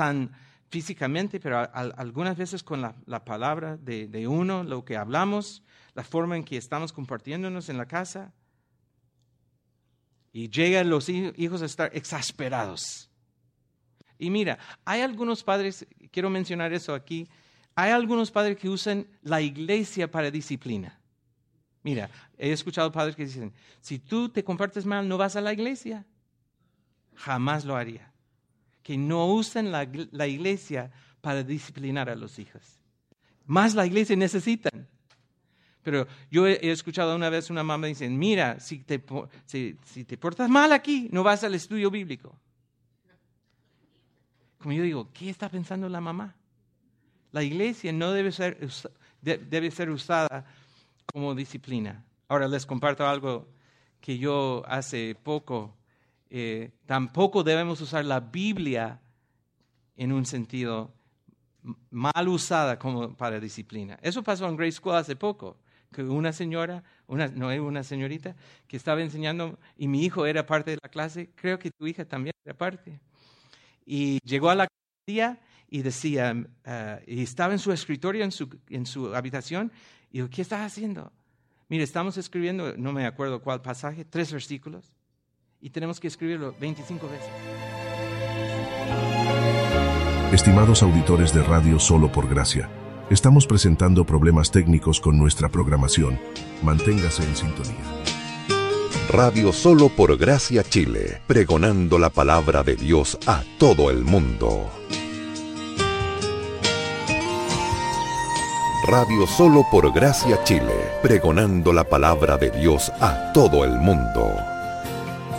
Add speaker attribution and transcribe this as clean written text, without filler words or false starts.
Speaker 1: tan físicamente, pero algunas veces con la palabra de uno, lo que hablamos, la forma en que estamos compartiéndonos en la casa. Y llegan los hijos a estar exasperados. Y mira, hay algunos padres, quiero mencionar eso aquí, hay algunos padres que usan la iglesia para disciplina. Mira, he escuchado padres que dicen, si tú te comportas mal, no vas a la iglesia. Jamás lo haría. Que no usen la iglesia para disciplinar a los hijos. Más la iglesia necesitan. Pero yo he escuchado una vez una mamá dice, mira, si te portas mal aquí, no vas al estudio bíblico. Como yo digo, ¿qué está pensando la mamá? La iglesia no debe ser usada como disciplina. Ahora les comparto algo que yo hace poco. Tampoco debemos usar la Biblia en un sentido mal usada como para disciplina. Eso pasó en Grace School hace poco. Que una señora, una señorita, que estaba enseñando, y mi hijo era parte de la clase, creo que tu hija también era parte. Y llegó a la día y decía, y estaba en su escritorio, en su habitación, y dijo, ¿qué estás haciendo? Mire, estamos escribiendo, no me acuerdo cuál pasaje, 3 versículos, y tenemos que escribirlo 25 veces.
Speaker 2: Estimados auditores de Radio Solo por Gracia, estamos presentando problemas técnicos con nuestra programación. Manténgase en sintonía.
Speaker 3: Radio Solo por Gracia Chile, pregonando la palabra de Dios a todo el mundo. Radio Solo por Gracia Chile, pregonando la palabra de Dios a todo el mundo.